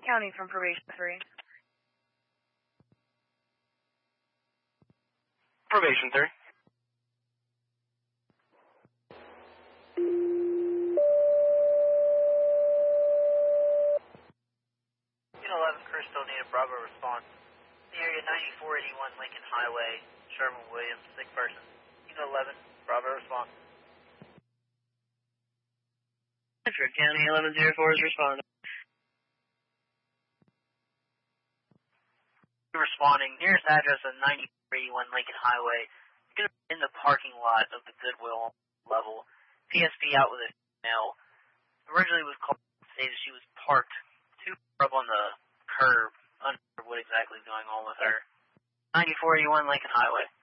County from Probation 3. Probation 3. Unit 11, Crystal, needed Bravo response. The area 9481 Lincoln Highway, Sherman Williams, sick person. Unit 11, Bravo response. Bedford County 1104 is responding. Responding, nearest address of 9481 Lincoln Highway. You're going to be in the parking lot of the Goodwill level. PSP out with a female. Originally was called, stated she was parked too far up on the curb. Unsure what exactly is going on with her. 9481 Lincoln Highway.